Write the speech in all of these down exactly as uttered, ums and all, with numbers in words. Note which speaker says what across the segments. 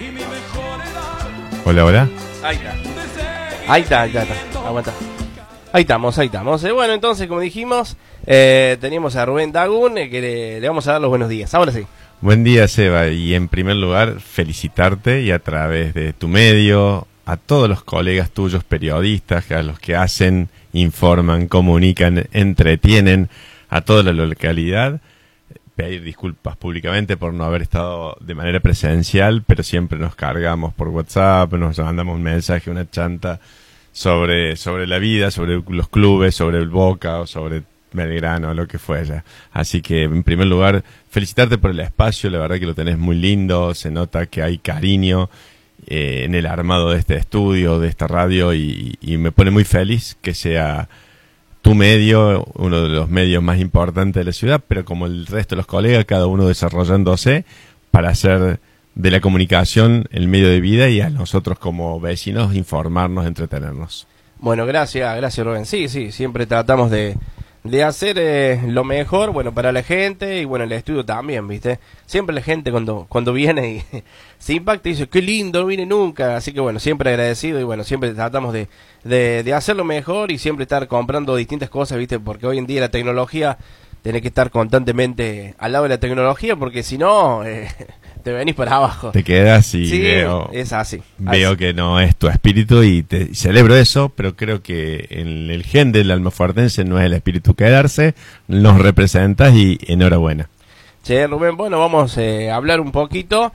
Speaker 1: Hola, hola.
Speaker 2: Ahí está. Ahí está, ahí está, ahí está. Aguanta. Ahí estamos, ahí estamos. Eh, bueno, entonces, como dijimos, eh, teníamos a Rubén Dagun, eh, que le, le vamos a dar los buenos días. Ahora sí.
Speaker 1: Buen día, Seba. Y en primer lugar, felicitarte y a través de tu medio, a todos los colegas tuyos periodistas, a los que hacen, informan, comunican, entretienen a toda la localidad. Pedir disculpas públicamente por no haber estado de manera presencial, pero siempre nos cargamos por WhatsApp, nos mandamos un mensaje, una chanta sobre, sobre la vida, sobre los clubes, sobre el Boca o sobre Belgrano, lo que fuera. Así que, en primer lugar, felicitarte por el espacio, la verdad que lo tenés muy lindo, se nota que hay cariño eh, en el armado de este estudio, de esta radio, y, y me pone muy feliz que sea tu medio, uno de los medios más importantes de la ciudad, pero como el resto de los colegas, cada uno desarrollándose para hacer de la comunicación el medio de vida y a nosotros como vecinos informarnos, entretenernos.
Speaker 2: Bueno, gracias, gracias Rubén. Sí, sí, siempre tratamos de, de hacer eh, lo mejor, bueno, para la gente y bueno, el estudio también, ¿viste? Siempre la gente cuando cuando viene y se impacta y dice, qué lindo, no vine nunca. Así que bueno, siempre agradecido y bueno, siempre tratamos de, de, de hacerlo mejor y siempre estar comprando distintas cosas, ¿viste? Porque hoy en día la tecnología, tenés que estar constantemente al lado de la tecnología porque si no, eh, te venís para abajo.
Speaker 1: Te quedas y
Speaker 2: sí,
Speaker 1: veo,
Speaker 2: es así.
Speaker 1: veo
Speaker 2: así.
Speaker 1: que no es tu espíritu y te y celebro eso, pero creo que en el gen del almafuertense no es el espíritu quedarse, nos representas y enhorabuena.
Speaker 2: Che, Rubén, bueno, vamos eh, a hablar un poquito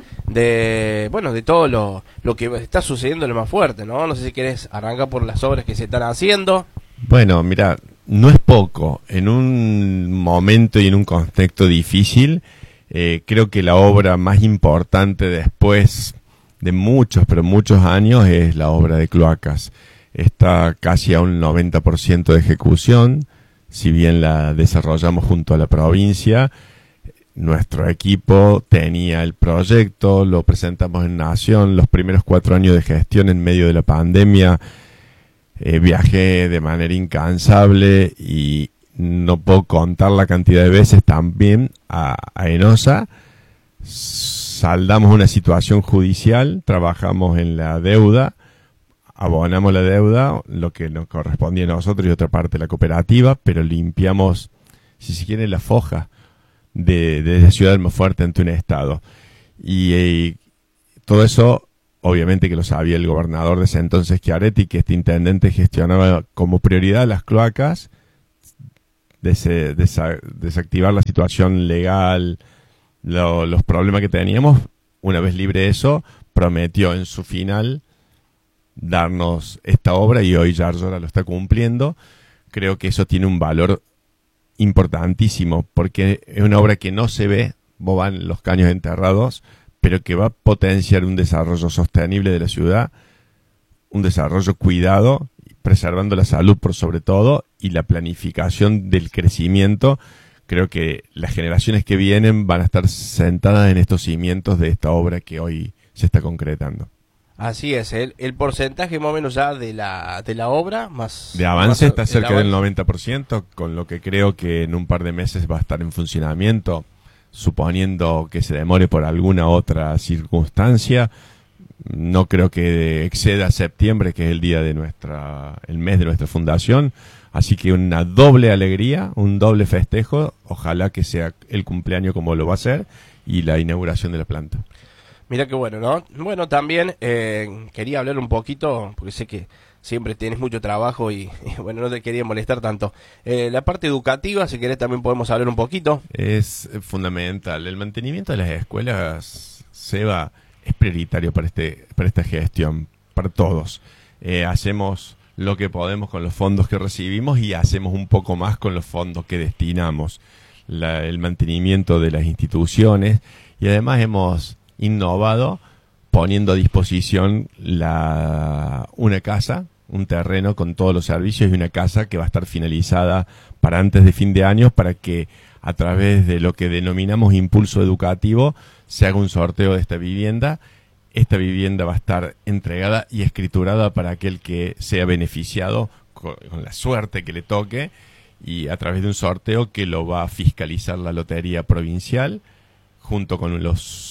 Speaker 2: de, bueno, de todo lo, lo que está sucediendo en lo más fuerte, ¿no? No sé si querés arrancar por las obras que se están haciendo.
Speaker 1: Bueno, mira, no es poco. En un momento y en un contexto difícil, eh, creo que la obra más importante después de muchos, pero muchos años es la obra de cloacas. Está casi a un noventa por ciento de ejecución, si bien la desarrollamos junto a la provincia. Nuestro equipo tenía el proyecto, lo presentamos en Nación, los primeros cuatro años de gestión en medio de la pandemia. Eh, viajé de manera incansable y no puedo contar la cantidad de veces también a, a Enosa. Saldamos una situación judicial, trabajamos en la deuda, abonamos la deuda, lo que nos correspondía a nosotros y otra parte la cooperativa, pero limpiamos, si se quiere, la foja de, de la ciudad más fuerte ante un Estado. Y, y todo eso, obviamente que lo sabía el gobernador de ese entonces, Schiaretti, que este intendente gestionaba como prioridad las cloacas, des, des, desactivar la situación legal, lo, los problemas que teníamos. Una vez libre eso, prometió en su final darnos esta obra y hoy Yarlora lo está cumpliendo. Creo que eso tiene un valor importantísimo porque es una obra que no se ve, vos van los caños enterrados, pero que va a potenciar un desarrollo sostenible de la ciudad, un desarrollo cuidado, preservando la salud por sobre todo, y la planificación del crecimiento. Creo que las generaciones que vienen van a estar sentadas en estos cimientos de esta obra que hoy se está concretando.
Speaker 2: Así es, el, el porcentaje más o menos ya de la de la obra, más...
Speaker 1: De avance
Speaker 2: más,
Speaker 1: está cerca
Speaker 2: avance.
Speaker 1: del noventa por ciento, con lo que creo que en un par de meses va a estar en funcionamiento. Suponiendo que se demore por alguna otra circunstancia, no creo que exceda septiembre, que es el día de nuestra, el mes de nuestra fundación. Así que una doble alegría, un doble festejo. Ojalá que sea el cumpleaños como lo va a ser y la inauguración de la planta.
Speaker 2: Mira qué bueno, ¿no? Bueno, también eh, quería hablar un poquito, porque sé que siempre tienes mucho trabajo y, y bueno, no te quería molestar tanto. Eh, la parte educativa, si querés, también podemos hablar un poquito.
Speaker 1: Es fundamental. El mantenimiento de las escuelas, Seba, es prioritario para este para esta gestión, para todos. Eh, hacemos lo que podemos con los fondos que recibimos y hacemos un poco más con los fondos que destinamos. La, el mantenimiento de las instituciones y además hemos innovado poniendo a disposición la una casa, un terreno con todos los servicios y una casa que va a estar finalizada para antes de fin de año para que a través de lo que denominamos impulso educativo se haga un sorteo de esta vivienda. Esta vivienda va a estar entregada y escriturada para aquel que sea beneficiado con, con la suerte que le toque y a través de un sorteo que lo va a fiscalizar la Lotería Provincial junto con los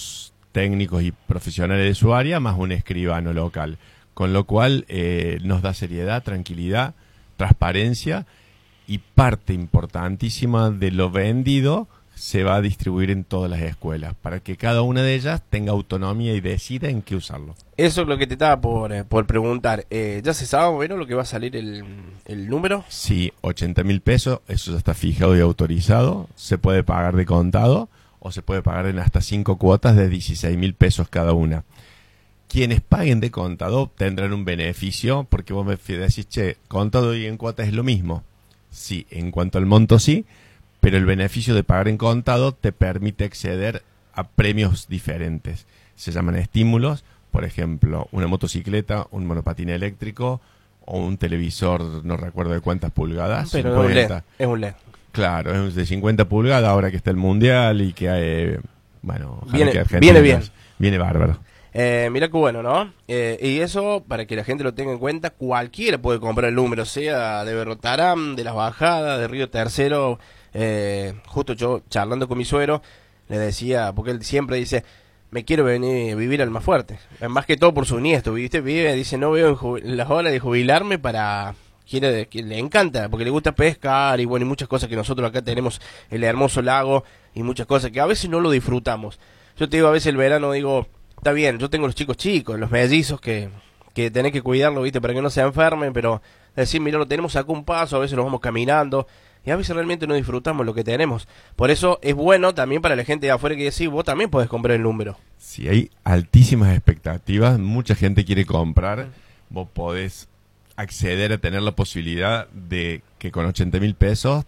Speaker 1: técnicos y profesionales de su área, más un escribano local. Con lo cual eh, nos da seriedad, tranquilidad, transparencia, y parte importantísima de lo vendido se va a distribuir en todas las escuelas, para que cada una de ellas tenga autonomía y decida en qué usarlo.
Speaker 2: Eso es lo que te estaba por, eh, por preguntar. Eh, ¿Ya se sabe bueno lo que va a salir el, el número?
Speaker 1: Sí, ochenta mil pesos, eso ya está fijado y autorizado. Se puede pagar de contado o se puede pagar en hasta cinco cuotas de dieciséis mil pesos cada una. Quienes paguen de contado tendrán un beneficio, porque vos me decís, che, contado y en cuotas es lo mismo. Sí, en cuanto al monto sí, pero el beneficio de pagar en contado te permite acceder a premios diferentes. Se llaman estímulos, por ejemplo, una motocicleta, un monopatín eléctrico o un televisor, no recuerdo de cuántas pulgadas.
Speaker 2: Pero es un L E D, es un L E D.
Speaker 1: Claro, es de cincuenta pulgadas ahora que está el Mundial y que hay, bueno,
Speaker 2: viene,
Speaker 1: que Argentina
Speaker 2: viene bien.
Speaker 1: Viene bárbaro.
Speaker 2: Eh, mira qué bueno, ¿no? Eh, y eso, para que la gente lo tenga en cuenta, cualquiera puede comprar el número, sea de Berrotarán, de Las Bajadas, de Río Tercero. Eh, justo yo, charlando con mi suegro, le decía, porque él siempre dice, me quiero venir a vivir al Almafuerte. Más que todo por su nieto, ¿viste? Vive, dice, no veo en jubil- las horas de jubilarme para... Quiere, que le encanta, porque le gusta pescar y bueno, y muchas cosas que nosotros acá tenemos, el hermoso lago y muchas cosas que a veces no lo disfrutamos. Yo te digo, a veces el verano digo... Está bien, yo tengo los chicos chicos, los mellizos que, que tenés que cuidarlo, ¿viste? Para que no se enfermen, pero decir, mira, lo tenemos acá un paso, a veces nos vamos caminando, y a veces realmente no disfrutamos lo que tenemos. Por eso es bueno también para la gente de afuera que decir, vos también podés comprar el número.
Speaker 1: Si hay altísimas expectativas, mucha gente quiere comprar, vos podés acceder a tener la posibilidad de que con ochenta mil pesos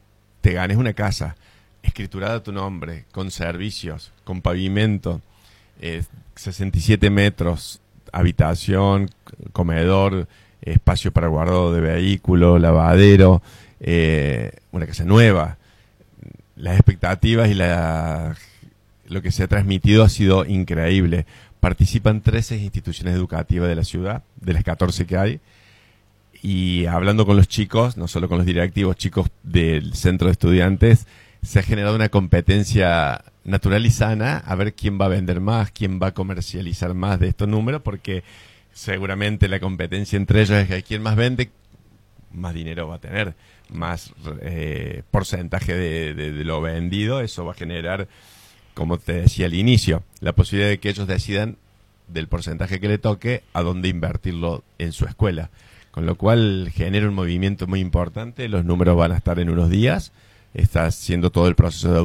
Speaker 1: te ganes una casa, escriturada a tu nombre, con servicios, con pavimento, Eh, sesenta y siete metros, habitación, comedor, espacio para guardado de vehículos, lavadero, eh, una casa nueva. Las expectativas y la, lo que se ha transmitido ha sido increíble. Participan trece instituciones educativas de la ciudad, de las catorce que hay, y hablando con los chicos, no solo con los directivos, chicos del centro de estudiantes, se ha generado una competencia natural y sana a ver quién va a vender más, quién va a comercializar más de estos números, porque seguramente la competencia entre ellos es que quien más vende, más dinero va a tener, más eh, porcentaje de, de, de lo vendido. Eso va a generar, como te decía al inicio, la posibilidad de que ellos decidan del porcentaje que le toque a dónde invertirlo en su escuela, con lo cual genera un movimiento muy importante. Los números van a estar en unos días, está haciendo todo el proceso de